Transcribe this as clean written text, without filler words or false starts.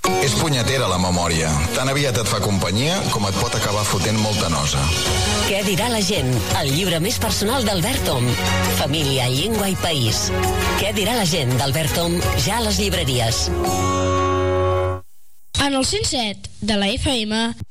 És punyetera la memòria. Tan aviat et fa companyia com et pot acabar fotent molta nosa. Què dirà la gent? El llibre més personal d'Albert Tom. Família, llengua i país. Què dirà la gent d'Albert Tom? Ja a les llibreries. En el 107 de la FM